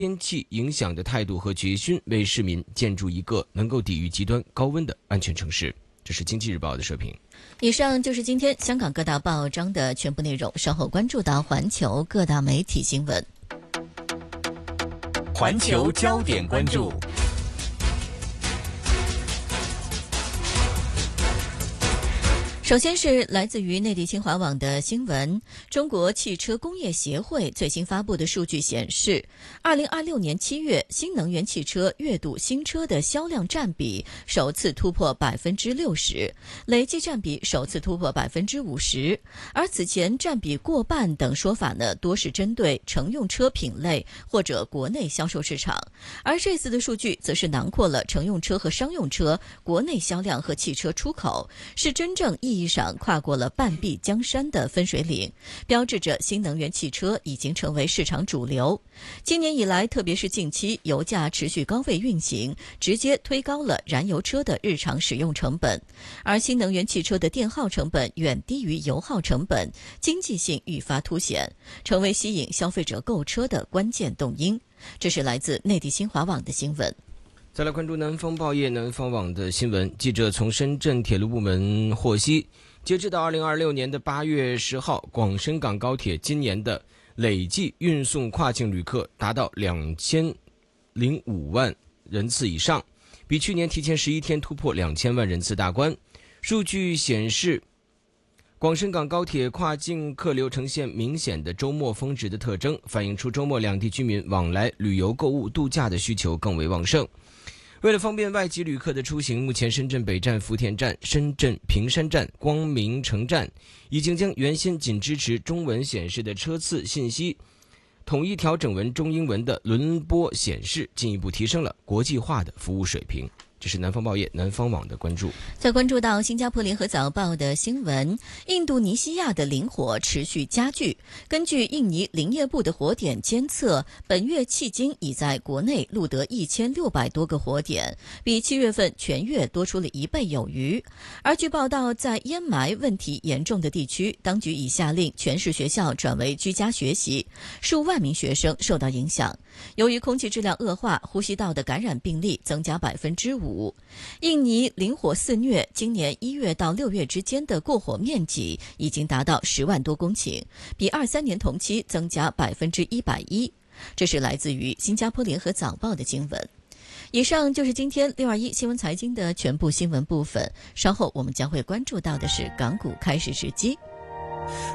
天气影响的态度和决心，为市民建筑一个能够抵御极端高温的安全城市。这是经济日报的社评。 以上就是今天香港各大报章的全部内容，稍后关注到环球各大媒体新闻。 环球焦点关注。 首先是来自于内地新华网的新闻，中国汽车工业协会最新发布的数据显示，2026年7月，新能源汽车月度新车的销量占比首次突破 60%， 累计占比首次突破 50%， 而此前占比过半等说法呢，多是针对乘用车品类或者国内销售市场，而这次的数据则是囊括了乘用车和商用车国内销量和汽车出口，是真正意义上跨过了半壁江山的分水岭，标志着新能源汽车已经成为市场主流。今年以来，特别是近期油价持续高位运行，直接推高了燃油车的日常使用成本，而新能源汽车的电耗成本远低于油耗成本，经济性愈发凸显，成为吸引消费者购车的关键动因。这是来自内地新华网的新闻。 再来关注南方报业南方网的新闻，记者从深圳铁路部门获悉，截至到2026年的8月10号，广深港高铁今年的累计运送跨境旅客达到2005万人次以上，比去年提前11天突破2000万人次大关。数据显示，广深港高铁跨境客流呈现明显的周末峰值的特征，反映出周末两地居民往来旅游、购物、度假的需求更为旺盛。为了方便外籍旅客的出行，目前深圳北站、福田站、深圳坪山站、光明城站已经将原先仅支持中文显示的车次信息统一调整为中英文的轮播显示，进一步提升了国际化的服务水平。这是南方报业南方网的关注。 再关注到新加坡联合早报的新闻，印度尼西亚的林火持续加剧。根据印尼林业部的火点监测，本月迄今已在国内录得1600多个火点，比7月份全月多出了1倍有余。而据报道，在烟霾问题严重的地区，当局已下令全市学校转为居家学习，数万名学生受到影响。由于空气质量恶化，呼吸道的感染病例增加 5%。印尼林火肆虐，今年1月到6月之间的过火面积已经达到10万多公顷，比23年同期增加 110%。这是来自于新加坡联合早报的新闻。以上就是今天621新闻财经的全部新闻部分，稍后我们将会关注到的是港股开市时机。